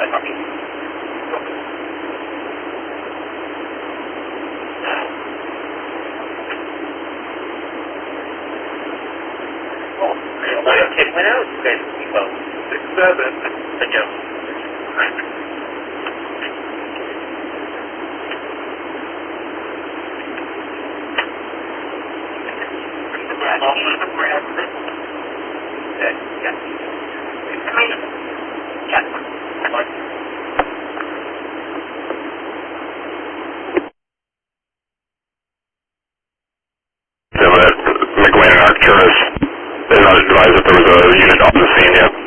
Went out, you guys, well, 6-7. Thank you. McLean and Arcturus. They're not advised that there was a unit on the scene yet.